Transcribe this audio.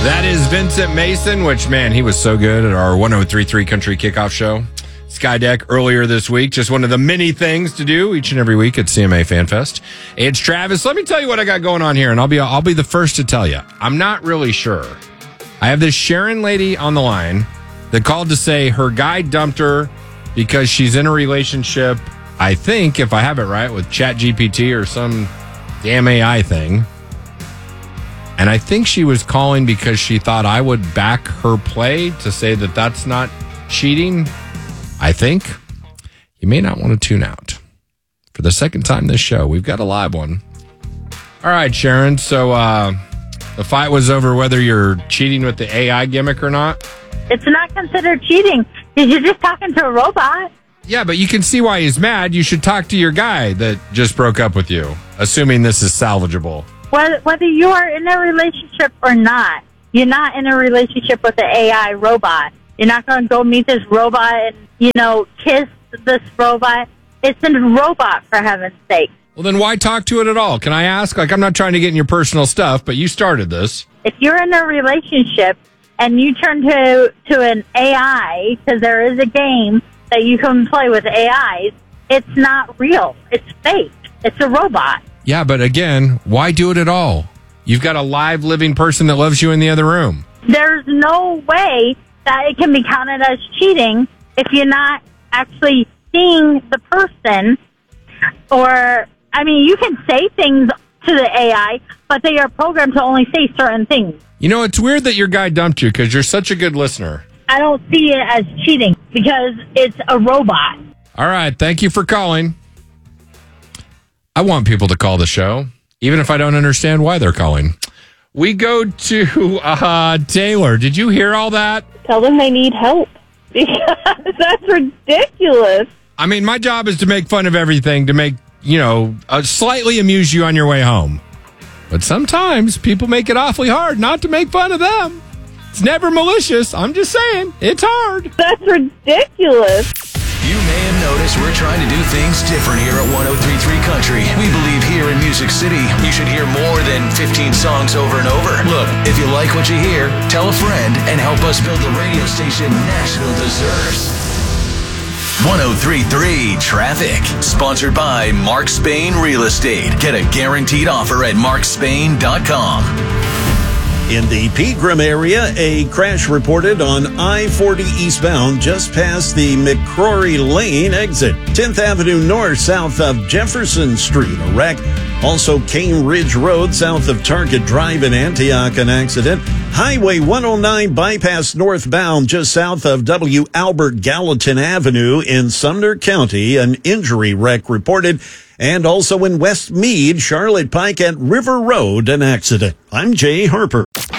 That is Vincent Mason, which, man, he was so good at our 103.3 Country Kickoff Show. Skydeck earlier this week. Just one of the many things to do each and every week at CMA FanFest. It's Travis. Let me tell you what I got going on here, and I'll be the first to tell you. I'm not really sure. I have this Sharon lady on the line that called to say her guy dumped her because she's in a relationship, I think, if I have it right, with ChatGPT or some damn AI thing. And I think she was calling because she thought I would back her play to say that that's not cheating. I think you may not want to tune out. For the second time this show, we've got a live one. All right, Sharon. So the fight was over whether you're cheating with the AI gimmick or not. It's not considered cheating because you're just talking to a robot. Yeah, but you can see why he's mad. You should talk to your guy that just broke up with you, assuming this is salvageable. Whether you are in a relationship or not, you're not in a relationship with the AI robot. You're not going to go meet this robot and, kiss this robot. It's a robot, for heaven's sake. Well, then why talk to it at all? Can I ask? I'm not trying to get in your personal stuff, but you started this. If you're in a relationship and you turn to an AI, because there is a game that you can play with AIs, it's not real. It's fake. It's a robot. Yeah, but again, why do it at all? You've got a live, living person that loves you in the other room. There's no way that it can be counted as cheating if you're not actually seeing the person. You can say things to the AI, but they are programmed to only say certain things. It's weird that your guy dumped you because you're such a good listener. I don't see it as cheating because it's a robot. All right, thank you for calling. I want people to call the show, even if I don't understand why they're calling. We go to Taylor. Did you hear all that? Tell them they need help because that's ridiculous. I mean, my job is to make fun of everything, to make, slightly amuse you on your way home. But sometimes people make it awfully hard not to make fun of them. It's never malicious. I'm just saying, it's hard. That's ridiculous. You may have noticed we're trying to do things different here at 103.3 Country. We believe here in Music City, you should hear more than 15 songs over and over. Look, if you like what you hear, tell a friend and help us build the radio station Nashville deserves. 103.3 Traffic, sponsored by Mark Spain Real Estate. Get a guaranteed offer at markspain.com. In the Pegram area, a crash reported on I-40 eastbound just past the McCrory Lane exit. 10th Avenue North, south of Jefferson Street, a wreck. Also, Cane Ridge Road, south of Target Drive in Antioch, an accident. Highway 109 bypass northbound, just south of W. Albert Gallatin Avenue in Sumner County, an injury wreck reported. And also in West Meade, Charlotte Pike at River Road, an accident. I'm Jay Harper.